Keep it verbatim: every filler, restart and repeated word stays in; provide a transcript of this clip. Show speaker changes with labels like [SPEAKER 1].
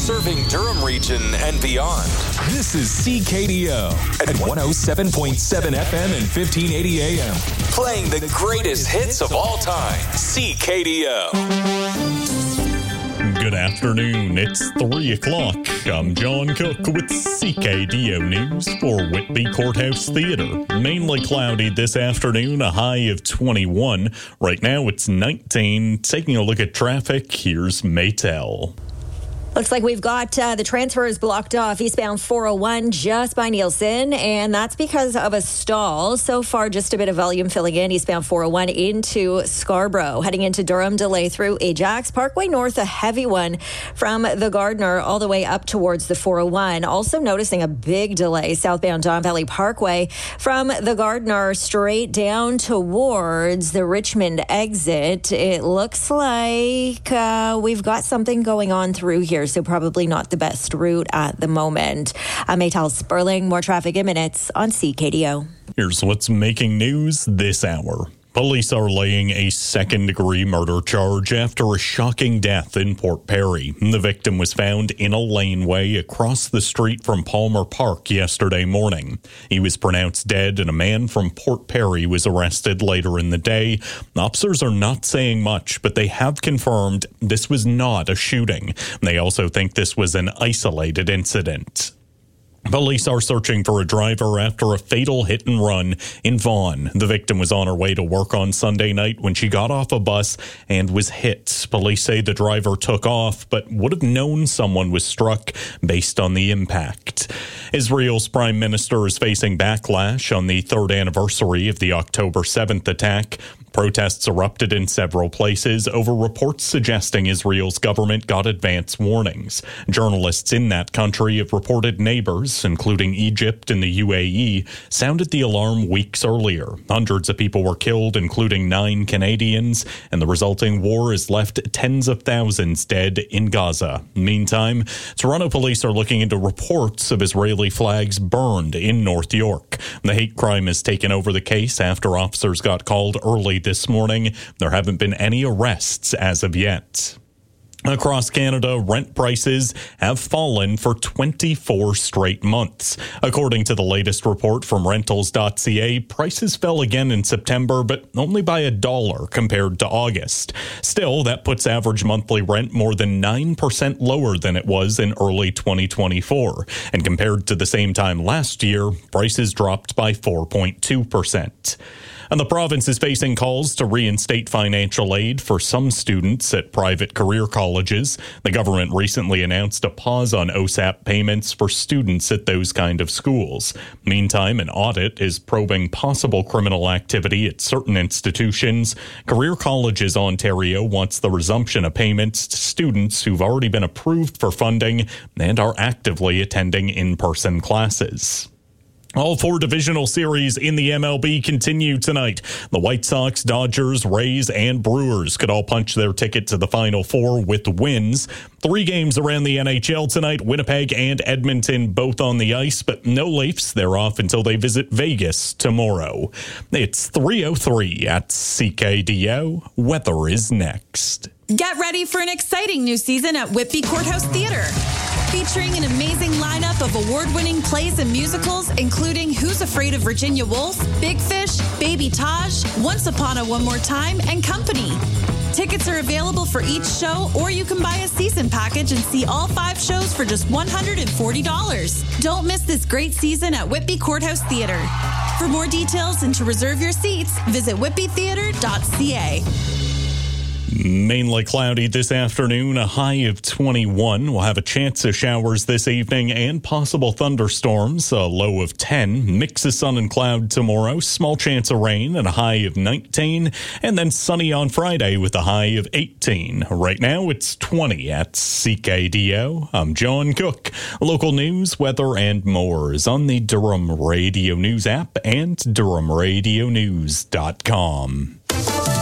[SPEAKER 1] serving Durham region and beyond. This is C K D O at one oh seven point seven F M and fifteen eighty A M. Playing the greatest hits of all time. C K D O.
[SPEAKER 2] Good afternoon. It's three o'clock. I'm John Cook with C K D O News for Whitby Courthouse Theater. Mainly cloudy this afternoon, a high of twenty-one. Right now it's nineteen. Taking a look at traffic, here's Maytel.
[SPEAKER 3] Looks like we've got uh, the transfers blocked off eastbound four oh one just by Nielsen, and that's because of a stall. So far, just a bit of volume filling in eastbound four oh one into Scarborough. Heading into Durham, delay through Ajax. Parkway North, a heavy one from the Gardner all the way up towards the four oh one. Also noticing a big delay southbound Don Valley Parkway from the Gardner straight down towards the Richmond exit. It looks like uh, we've got something going on through here, so probably not the best route at the moment. I'm Maytel Sperling. More traffic in minutes on C K D O.
[SPEAKER 2] Here's what's making news this hour. Police are laying a second-degree murder charge after a shocking death in Port Perry. The victim was found in a laneway across the street from Palmer Park yesterday morning. He was pronounced dead, and a man from Port Perry was arrested later in the day. Officers are not saying much, but they have confirmed this was not a shooting. They also think this was an isolated incident. Police are searching for a driver after a fatal hit and run in Vaughan. The victim was on her way to work on Sunday night when she got off a bus and was hit. Police say the driver took off, but would have known someone was struck based on the impact. Israel's prime minister is facing backlash on the third anniversary of the October seventh attack. Protests erupted in several places over reports suggesting Israel's government got advance warnings. Journalists in that country have reported neighbors, including Egypt and the U A E, sounded the alarm weeks earlier. Hundreds of people were killed, including nine Canadians, and the resulting war has left tens of thousands dead in Gaza. Meantime, Toronto police are looking into reports of Israeli flags burned in North York. The hate crime has taken over the case after officers got called early this morning. There haven't been any arrests as of yet. Across Canada, rent prices have fallen for twenty-four straight months. According to the latest report from rentals dot c a, prices fell again in September, but only by a dollar compared to August. Still, that puts average monthly rent more than nine percent lower than it was in early twenty twenty-four. And compared to the same time last year, prices dropped by four point two percent. And the province is facing calls to reinstate financial aid for some students at private career colleges. The government recently announced a pause on O S A P payments for students at those kind of schools. Meantime, an audit is probing possible criminal activity at certain institutions. Career Colleges Ontario wants the resumption of payments to students who've already been approved for funding and are actively attending in-person classes. All four divisional series in the M L B continue tonight. The White Sox, Dodgers, Rays, and Brewers could all punch their ticket to the Final Four with wins. Three games around the N H L tonight. Winnipeg and Edmonton both on the ice, but no Leafs. They're off until they visit Vegas tomorrow. It's three oh three at C K D O. Weather is next.
[SPEAKER 4] Get ready for an exciting new season at Whitby Courthouse Theater. Featuring an amazing lineup of award-winning plays and musicals, including Who's Afraid of Virginia Woolf, Big Fish, Baby Taj, Once Upon a One More Time, and Company. Tickets are available for each show, or you can buy a season package and see all five shows for just one hundred forty dollars. Don't miss this great season at Whitby Courthouse Theater. For more details and to reserve your seats, visit whitby theater dot c a.
[SPEAKER 2] Mainly cloudy this afternoon, a high of twenty-one. We'll have a chance of showers this evening and possible thunderstorms, a low of ten. Mix of sun and cloud tomorrow, small chance of rain and a high of nineteen. And then sunny on Friday with a high of eighteen. Right now it's twenty at C K D O. I'm John Cook. Local news, weather, and more is on the Durham Radio News app and durham radio news dot com.